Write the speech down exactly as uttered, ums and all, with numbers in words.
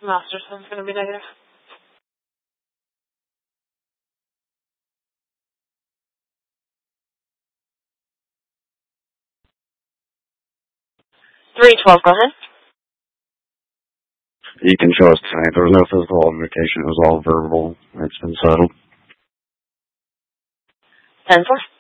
Masterson's going to be negative. three twelve, go ahead. You can show us tonight. There was no physical altercation. It was all verbal. It's been settled. ten four.